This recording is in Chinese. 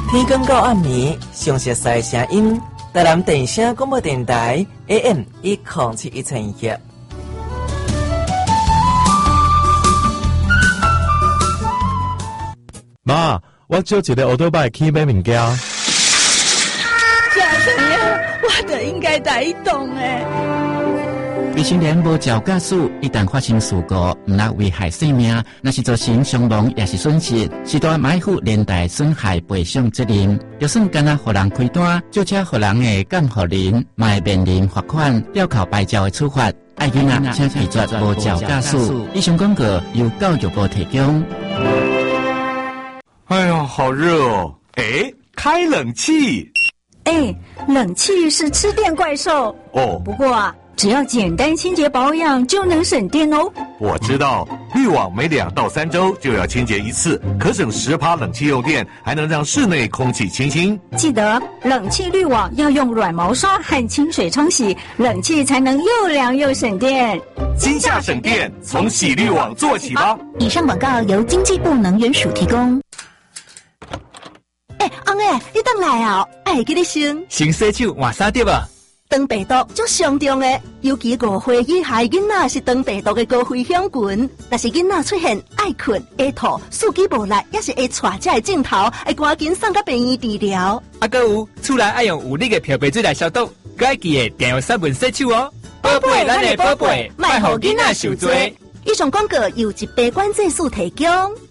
天光到暗暝，详细赛声音，台南电声广播电台 AM107121。 妈，我借一个奥多拜去买物件。 这样，我就应该带伊动诶。 未成年无照驾驶，一旦发生事故，毋但危害生命，若是造成伤亡也是损失，是大买负连带损害赔偿责任。就算干那互人开单，就车互人的干互人，嘛会面临罚款、吊扣牌照的处罚。爱囡仔请拒绝无照驾驶。以上广告由教育部提供。 哎呀，好热哦！哎，开冷气。 哎，冷气是吃电怪兽哦。 不过啊，只要简单清洁保养就能省电哦。 我知道，滤网每2到3周就要清洁一次，可省10%冷气用电，还能让室内空气清新。 记得冷气滤网要用软毛刷和清水冲洗，冷气才能又凉又省电。 今夏省电，从洗滤网做起吧。 以上广告由经济部能源署提供。 翁诶，你等来啊！爱记你先洗手换衫碟啊！ 肠病毒足上重诶，尤其5岁以下囡仔是肠病毒的高危险群。若是囡仔出现爱困、会吐、四肢无力，也是会带这个镜头，会赶紧送到病院治疗。 还有，厝内爱用有力的漂白水来消毒，该记得定用3分洗手哦。宝贝，咱的宝贝，莫互囡仔受罪。 以上广告由一杯管制署提供。